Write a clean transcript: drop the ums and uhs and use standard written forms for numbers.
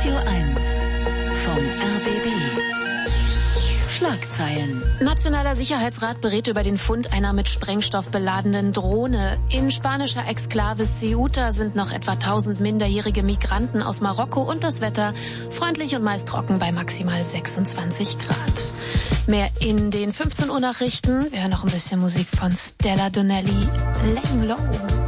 Radio 1 vom RBB. Schlagzeilen. Nationaler Sicherheitsrat berät über den Fund einer mit Sprengstoff beladenen Drohne. In spanischer Exklave Ceuta sind noch etwa 1000 minderjährige Migranten aus Marokko und das Wetter freundlich und meist trocken bei maximal 26 Grad. Mehr in den 15 Uhr Nachrichten. Wir hören noch ein bisschen Musik von Stella Donnelly. Laying Low.